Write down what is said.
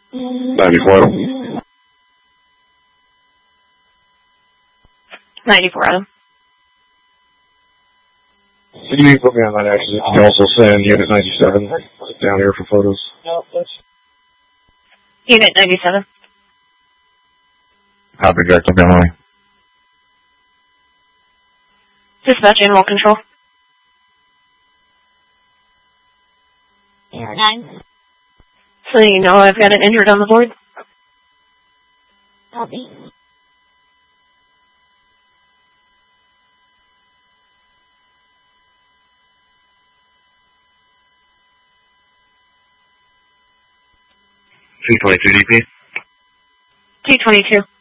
94. 94, Adam. Can you put me on that exit? You can also send Unit 97 down here for photos. No, that's... Unit 97. Copy, Jack. I'll be on my way. Dispatch animal control. Air 9. So you know I've got an injured on the board. Copy. C-22 DP. T-22.